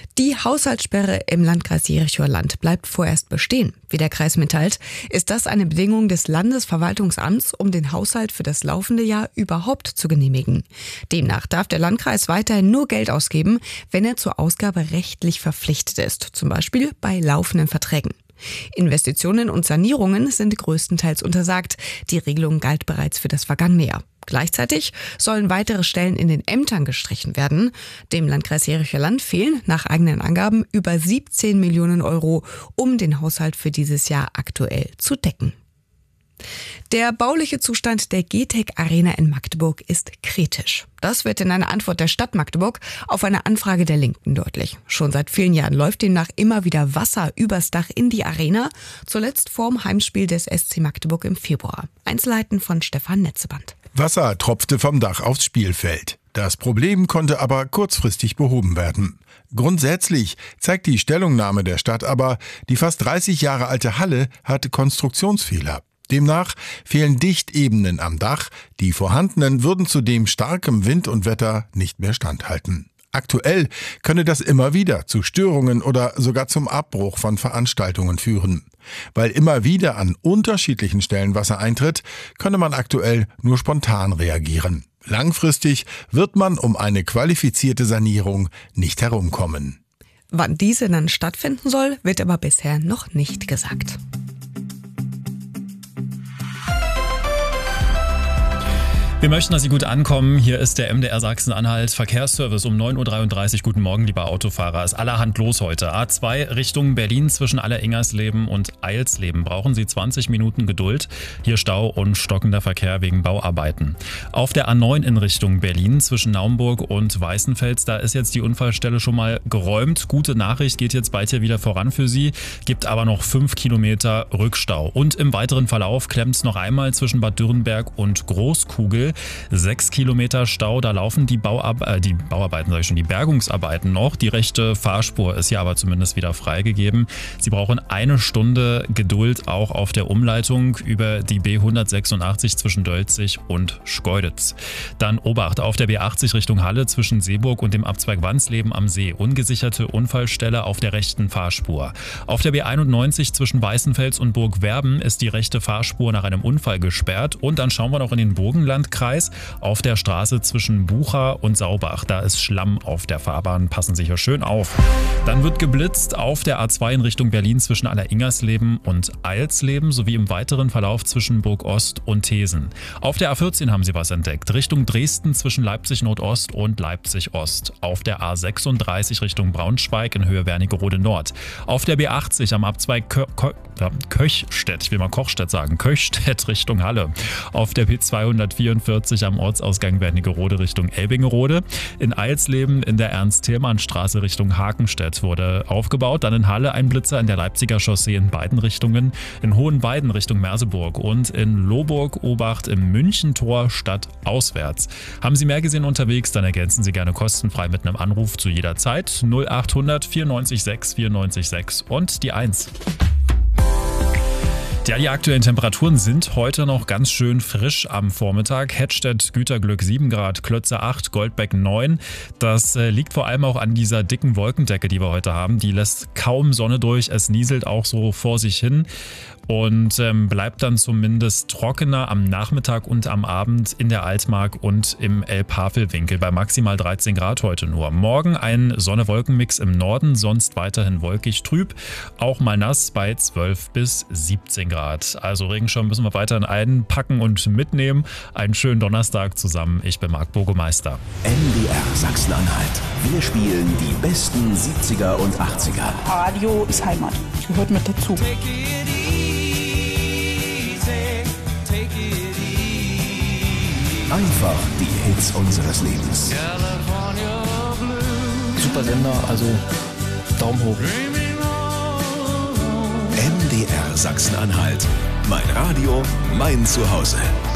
Die Haushaltssperre im Landkreis Jerichower Land bleibt vorerst bestehen. Wie der Kreis mitteilt, ist das eine Bedingung des Landesverwaltungsamts, um den Haushalt für das laufende Jahr überhaupt zu genehmigen. Demnach darf der Landkreis weiterhin nur Geld ausgeben, wenn er zur Ausgabe rechtlich verpflichtet ist, zum Beispiel bei laufenden Verträgen. Investitionen und Sanierungen sind größtenteils untersagt. Die Regelung galt bereits für das vergangene Jahr. Gleichzeitig sollen weitere Stellen in den Ämtern gestrichen werden. Dem Landkreis Jerichower Land fehlen nach eigenen Angaben über 17 Millionen Euro, um den Haushalt für dieses Jahr aktuell zu decken. Der bauliche Zustand der GTEC Arena in Magdeburg ist kritisch. Das wird in einer Antwort der Stadt Magdeburg auf eine Anfrage der Linken deutlich. Schon seit vielen Jahren läuft demnach immer wieder Wasser übers Dach in die Arena, zuletzt vorm Heimspiel des SC Magdeburg im Februar. Einzelheiten von Stefan Netzeband. Wasser tropfte vom Dach aufs Spielfeld. Das Problem konnte aber kurzfristig behoben werden. Grundsätzlich zeigt die Stellungnahme der Stadt aber, die fast 30 Jahre alte Halle hat Konstruktionsfehler. Demnach fehlen Dichtebenen am Dach, die vorhandenen würden zudem starkem Wind und Wetter nicht mehr standhalten. Aktuell könne das immer wieder zu Störungen oder sogar zum Abbruch von Veranstaltungen führen. Weil immer wieder an unterschiedlichen Stellen Wasser eintritt, könne man aktuell nur spontan reagieren. Langfristig wird man um eine qualifizierte Sanierung nicht herumkommen. Wann diese dann stattfinden soll, wird aber bisher noch nicht gesagt. Wir möchten, dass Sie gut ankommen. Hier ist der MDR Sachsen-Anhalt Verkehrsservice um 9.33 Uhr. Guten Morgen, lieber Autofahrer. Ist allerhand los heute. A2 Richtung Berlin zwischen Alleringersleben und Eilsleben. Brauchen Sie 20 Minuten Geduld. Hier Stau und stockender Verkehr wegen Bauarbeiten. Auf der A9 in Richtung Berlin zwischen Naumburg und Weißenfels, da ist jetzt die Unfallstelle schon mal geräumt. Gute Nachricht, geht jetzt bald hier wieder voran für Sie. Gibt aber noch 5 Kilometer Rückstau. Und im weiteren Verlauf klemmt es noch einmal zwischen Bad Dürrenberg und Großkugel. 6 Kilometer Stau, da laufen die Bergungsarbeiten noch. Die rechte Fahrspur ist ja aber zumindest wieder freigegeben. Sie brauchen 1 Stunde Geduld auch auf der Umleitung über die B186 zwischen Dölzig und Schkeuditz. Dann Obacht auf der B80 Richtung Halle zwischen Seeburg und dem Abzweig Wandsleben am See. Ungesicherte Unfallstelle auf der rechten Fahrspur. Auf der B91 zwischen Weißenfels und Burgwerben ist die rechte Fahrspur nach einem Unfall gesperrt. Und dann schauen wir noch in den Burgenlandkreis. Auf der Straße zwischen Bucha und Saubach. Da ist Schlamm auf der Fahrbahn. Passen Sie hier schön auf. Dann wird geblitzt auf der A2 in Richtung Berlin zwischen Alleringersleben und Eilsleben sowie im weiteren Verlauf zwischen Burg-Ost und Thesen. Auf der A14 haben Sie was entdeckt. Richtung Dresden zwischen Leipzig-Nordost und Leipzig-Ost. Auf der A36 Richtung Braunschweig in Höhe Wernigerode Nord. Auf der B80 am Abzweig Köchstedt, ich will mal Kochstedt sagen, Köchstedt Richtung Halle. Auf der P244 am Ortsausgang Wernigerode Richtung Elbingerode. In Eilsleben in der Ernst-Thälmann-Straße Richtung Hakenstedt wurde aufgebaut. Dann in Halle ein Blitzer in der Leipziger Chaussee in beiden Richtungen. In Hohenweiden Richtung Merseburg und in Lohburg-Obacht im Münchentor stadtauswärts. Haben Sie mehr gesehen unterwegs, dann ergänzen Sie gerne kostenfrei mit einem Anruf zu jeder Zeit. 0800 94 6 94 6 und die 1. Ja, die aktuellen Temperaturen sind heute noch ganz schön frisch am Vormittag. Hettstedt, Güterglück 7 Grad, Klötze 8, Goldbeck 9. Das liegt vor allem auch an dieser dicken Wolkendecke, die wir heute haben. Die lässt kaum Sonne durch, es nieselt auch so vor sich hin und bleibt dann zumindest trockener am Nachmittag und am Abend in der Altmark und im Elbhavelwinkel bei maximal 13 Grad heute nur. Morgen ein Sonne-Wolken-Mix im Norden, sonst weiterhin wolkig trüb, auch mal nass bei 12 bis 17 Grad. Also Regenschirm müssen wir weiterhin einpacken und mitnehmen. Einen schönen Donnerstag zusammen. Ich bin Marc Burgemeister. MDR Sachsen-Anhalt. Wir spielen die besten 70er und 80er. Radio ist Heimat. Gehört mit dazu. Einfach die Hits unseres Lebens. Super Sender, also Daumen hoch. MDR Sachsen-Anhalt. Mein Radio, mein Zuhause.